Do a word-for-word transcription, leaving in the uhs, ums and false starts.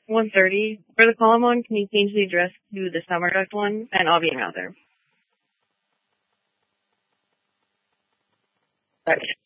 one thirty. For the column one, can you change the address to the summer duct one? And I'll be around there. Okay.